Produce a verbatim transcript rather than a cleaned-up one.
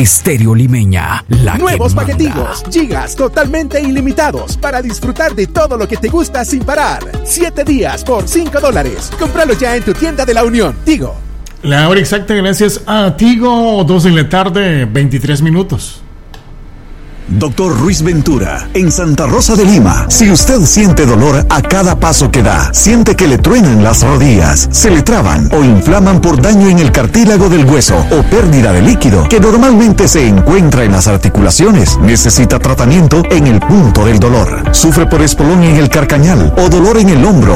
Estéreo Limeña, la Nuevos que manda. paquetivos, gigas totalmente ilimitados para disfrutar de todo lo que te gusta sin parar. Siete días por cinco dólares. Cómpralo ya en tu tienda de la Unión. Tigo. La hora exacta, gracias a Tigo, dos de la tarde, veintitrés minutos. Doctor Ruiz Ventura, en Santa Rosa de Lima. Si usted siente dolor a cada paso que da, siente que le truenan las rodillas, se le traban o inflaman por daño en el cartílago del hueso o pérdida de líquido que normalmente se encuentra en las articulaciones, necesita tratamiento en el punto del dolor. Sufre por espolón en el carcañal o dolor en el hombro